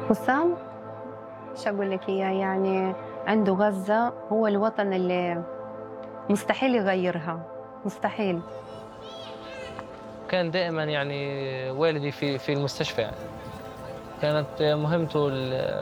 وسام إيش أقول لك إياه، يعني عنده غزة هو الوطن اللي مستحيل يغيّرها، مستحيل. كان دائمًا يعني والدي في المستشفى يعني، كانت مهمته